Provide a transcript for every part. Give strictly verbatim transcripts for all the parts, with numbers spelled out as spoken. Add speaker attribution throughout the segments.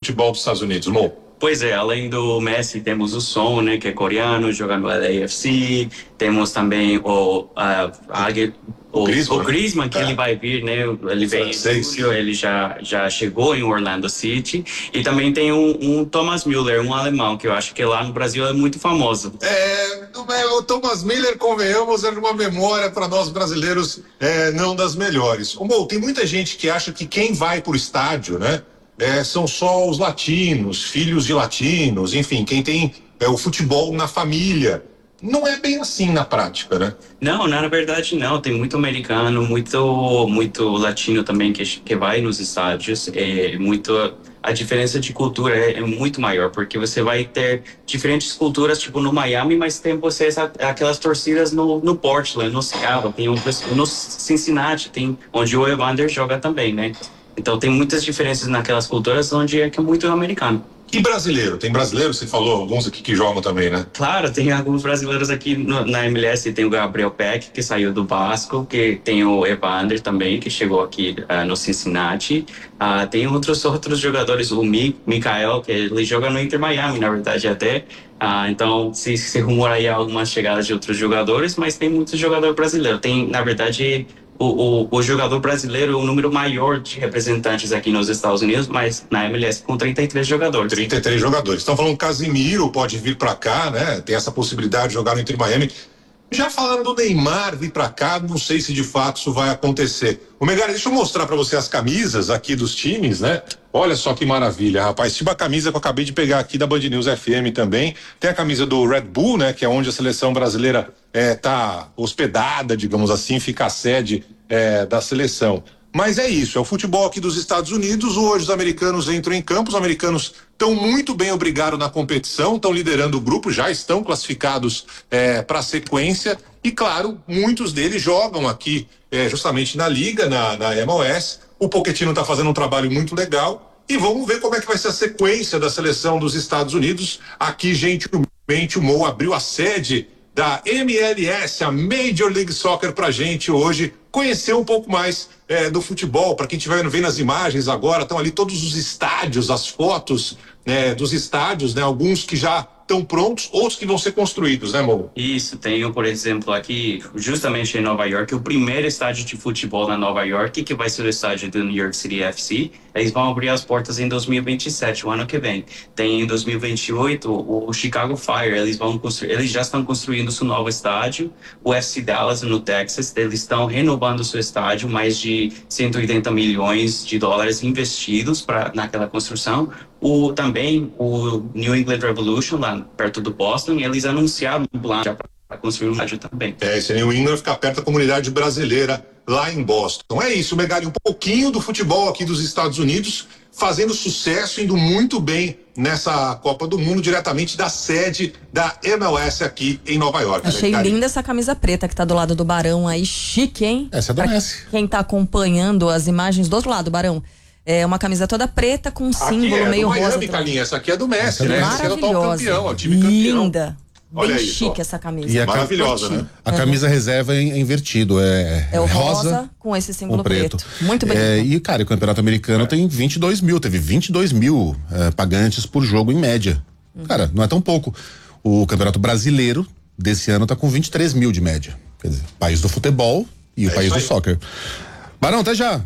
Speaker 1: futebol dos Estados Unidos, Mo?
Speaker 2: Pois é, além do Messi, temos o Son, né, que é coreano, jogando no L A F C. Temos também o, a, a, o, o Griezmann, o Griezmann que é. ele vai vir, né? Ele vem em julho, ele já, já chegou em Orlando City. E também tem um, um Thomas Müller, um alemão, que eu acho que lá no Brasil é muito famoso.
Speaker 1: É, o Thomas Müller, convenhamos, é uma memória para nós brasileiros é, não das melhores. Mo, tem muita gente que acha que quem vai pro estádio, né? É, são só os latinos, filhos de latinos, enfim, quem tem é, o futebol na família. Não é bem assim na prática, né?
Speaker 2: Não, na verdade não. Tem muito americano, muito, muito latino também que, que vai nos estádios. É muito, a diferença de cultura é, é muito maior, porque você vai ter diferentes culturas, tipo no Miami, mas tem você aquelas torcidas no, no Portland, no Seattle, tem um, no Cincinnati, tem onde o Evander joga também, né? Então tem muitas diferenças naquelas culturas onde é que é muito americano.
Speaker 1: E brasileiro? Tem brasileiro? Você falou alguns aqui que jogam também, né?
Speaker 2: Claro, tem alguns brasileiros aqui no, na M L S. Tem o Gabriel Peck, que saiu do Vasco, que tem o Evander também, que chegou aqui uh, no Cincinnati. Uh, tem outros, outros jogadores, o Mi, Mikael, que ele joga no Inter Miami, na verdade, até. Uh, então, se, se rumora aí algumas chegadas de outros jogadores, mas tem muitos jogadores brasileiros. Tem, na verdade... O, o, o jogador brasileiro é o número maior de representantes aqui nos Estados Unidos, mas na M L S com trinta e três jogadores.
Speaker 1: trinta e três jogadores. Estão falando que o Casimiro pode vir para cá, né? Tem essa possibilidade de jogar no Inter Miami. Já falando do Neymar vir para cá, não sei se de fato isso vai acontecer. O Megali, deixa eu mostrar para você as camisas aqui dos times, né? Olha só que maravilha, rapaz. Tipo a camisa que eu acabei de pegar aqui da Band News F M também. Tem a camisa do Red Bull, né? Que é onde a seleção brasileira é, tá hospedada, digamos assim, fica a sede é, da seleção. Mas é isso, é o futebol aqui dos Estados Unidos. Hoje os americanos entram em campo, os americanos estão muito bem obrigados na competição, estão liderando o grupo, já estão classificados é, para a sequência e, claro, muitos deles jogam aqui é, justamente na Liga, na, na M L S. O Pochettino está fazendo um trabalho muito legal e vamos ver como é que vai ser a sequência da seleção dos Estados Unidos. Aqui, gentilmente, o Mo abriu a sede da M L S, a Major League Soccer, pra gente hoje conhecer um pouco mais é, do futebol. Para quem estiver vendo as imagens agora, estão ali todos os estádios, as fotos né, dos estádios, né, alguns que já estão prontos, outros que vão ser construídos, né, Mo?
Speaker 2: Isso, tenho, por exemplo, aqui, justamente em Nova York, o primeiro estádio de futebol na Nova York, que vai ser o estádio do New York City F C. Eles vão abrir as portas em dois mil e vinte e sete, o ano que vem. Tem em dois mil e vinte e oito o Chicago Fire, eles vão construir, eles já estão construindo seu novo estádio. O F C Dallas no Texas, eles estão renovando seu estádio, mais de cento e oitenta milhões de dólares investidos para naquela construção. O, também o New England Revolution, lá perto do Boston, eles anunciaram um plano para construir um estádio também.
Speaker 1: É, esse New England fica perto da comunidade brasileira lá em Boston. É isso, Megali, um pouquinho do futebol aqui dos Estados Unidos, fazendo sucesso, indo muito bem nessa Copa do Mundo, diretamente da sede da M L S aqui em Nova York.
Speaker 3: Achei Megali. Linda essa camisa preta que tá do lado do Barão aí, chique, hein?
Speaker 4: Essa é do Messi.
Speaker 3: Quem tá acompanhando as imagens do outro lado, Barão. É uma camisa toda preta com um símbolo
Speaker 1: é
Speaker 3: meio
Speaker 1: do Miami,
Speaker 3: rosa.
Speaker 1: Calinha, essa aqui é do Messi, né?
Speaker 3: Maravilhosa.
Speaker 1: Essa é o campeão, o time campeão.
Speaker 3: Linda.
Speaker 1: Olha
Speaker 3: Bem
Speaker 1: isso,
Speaker 3: chique
Speaker 1: ó.
Speaker 3: essa camisa.
Speaker 4: E a
Speaker 1: maravilhosa, né?
Speaker 4: A camisa uhum. reserva é invertido, é,
Speaker 3: é o
Speaker 4: rosa,
Speaker 3: rosa com esse símbolo
Speaker 4: preto.
Speaker 3: preto. Muito bem.
Speaker 4: É, e, cara, o campeonato americano é. tem vinte e dois mil, teve vinte e dois mil é, pagantes por jogo em média. Uhum. Cara, não é tão pouco. O campeonato brasileiro desse ano tá com vinte e três mil de média. Quer dizer, país do futebol e o
Speaker 1: é
Speaker 4: país do soccer. Barão, até já.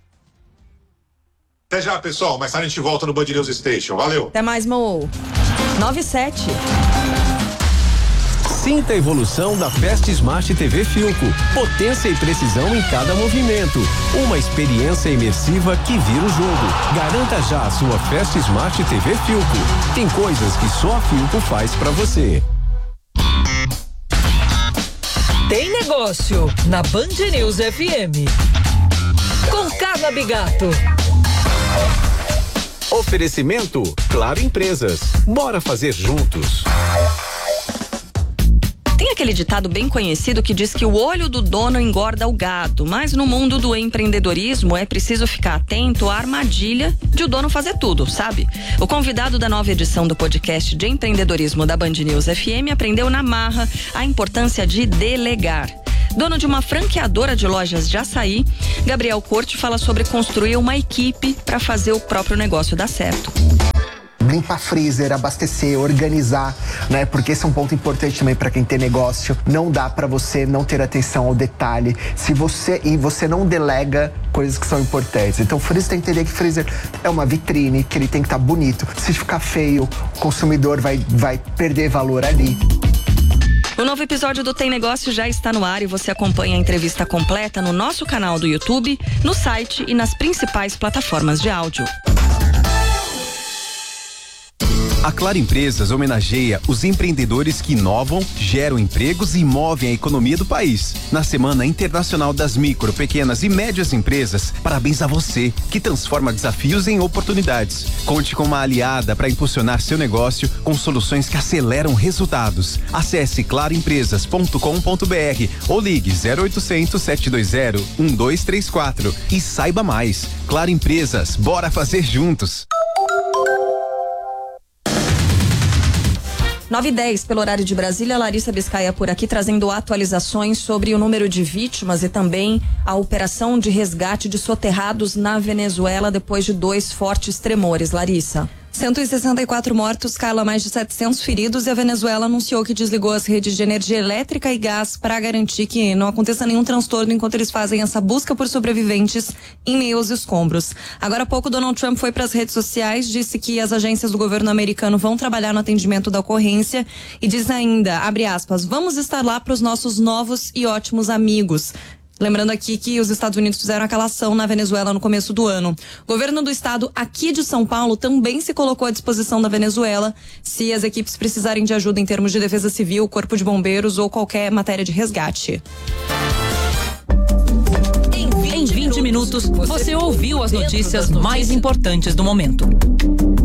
Speaker 1: Até já, pessoal. Mais tarde a gente volta no Band News Station. Valeu.
Speaker 3: Até mais, Mo. nove e sete.
Speaker 5: Sinta a evolução da Fast Smart T V Filco. Potência e precisão em cada movimento. Uma experiência imersiva que vira o jogo. Garanta já a sua Fast Smart T V Filco. Tem coisas que só a Filco faz pra você.
Speaker 6: Tem negócio na Band News F M. Com Carla Bigato.
Speaker 5: Oferecimento Claro Empresas. Bora fazer juntos.
Speaker 3: Tem aquele ditado bem conhecido que diz que o olho do dono engorda o gado, mas no mundo do empreendedorismo é preciso ficar atento à armadilha de o dono fazer tudo, sabe? O convidado da nova edição do podcast de empreendedorismo da Band News F M aprendeu na marra a importância de delegar. Dono de uma franqueadora de lojas de açaí, Gabriel Corte fala sobre construir uma equipe para fazer o próprio negócio dar certo.
Speaker 7: limpar freezer, abastecer, organizar, né? Porque esse é um ponto importante também para quem tem negócio. Não dá para você não ter atenção ao detalhe. Se você e você não delega coisas que são importantes. Então, o freezer tem que entender que freezer é uma vitrine, que ele tem que estar bonito. Se ficar feio, o consumidor vai, vai perder valor ali.
Speaker 3: O novo episódio do Tem Negócio já está no ar e você acompanha a entrevista completa no nosso canal do YouTube, no site e nas principais plataformas de áudio.
Speaker 8: A Claro Empresas homenageia os empreendedores que inovam, geram empregos e movem a economia do país. Na Semana Internacional das Micro, Pequenas e Médias Empresas, parabéns a você, que transforma desafios em oportunidades. Conte com uma aliada para impulsionar seu negócio com soluções que aceleram resultados. Acesse claro empresas ponto com ponto br ou ligue zero oitocentos, sete dois zero, um dois três quatro e saiba mais. Claro Empresas, bora fazer juntos.
Speaker 3: nove e dez pelo horário de Brasília, Larissa Biscaia por aqui trazendo atualizações sobre o número de vítimas e também a operação de resgate de soterrados na Venezuela depois de dois fortes tremores. Larissa.
Speaker 9: cento e sessenta e quatro mortos, Carla, mais de setecentos feridos, e a Venezuela anunciou que desligou as redes de energia elétrica e gás para garantir que não aconteça nenhum transtorno enquanto eles fazem essa busca por sobreviventes em meio aos escombros. Agora há pouco, Donald Trump foi para as redes sociais, disse que as agências do governo americano vão trabalhar no atendimento da ocorrência e diz ainda, abre aspas, vamos estar lá para os nossos novos e ótimos amigos. Lembrando aqui que os Estados Unidos fizeram aquela ação na Venezuela no começo do ano. O governo do estado aqui de São Paulo também se colocou à disposição da Venezuela se as equipes precisarem de ajuda em termos de defesa civil, corpo de bombeiros ou qualquer matéria de resgate.
Speaker 6: Em vinte minutos, você ouviu as notícias mais importantes do momento.